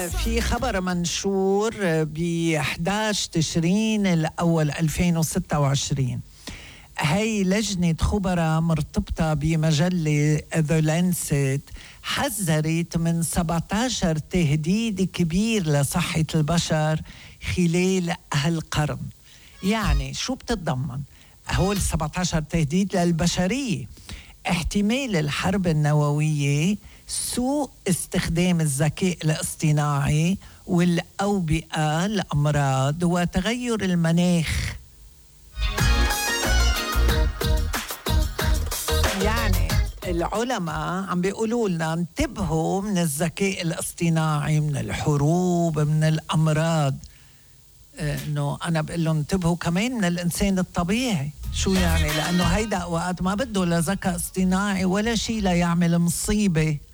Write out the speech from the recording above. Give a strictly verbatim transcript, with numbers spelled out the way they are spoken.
في خبر منشور ب إحدى عشر تشرين الأول ألفين وستة وعشرين. هي لجنة خبراء مرتبطة بمجلة The Lancet حذرت من سبعة عشر تهديد كبير لصحة البشر خلال هالقرن. يعني شو بتتضمن؟ هول سبعة عشر تهديد للبشرية: احتمال الحرب النووية، سوء استخدام الذكاء الاصطناعي والأوبئة، الأمراض، وتغير المناخ. يعني العلماء عم بيقولوا لنا انتبهوا من الذكاء الاصطناعي، من الحروب، من الأمراض. انه انا بقول لهم انتبهوا كمان من الانسان الطبيعي. شو يعني؟ لانه هيدا وقت ما بده لا ذكاء اصطناعي ولا شيء ليعمل مصيبه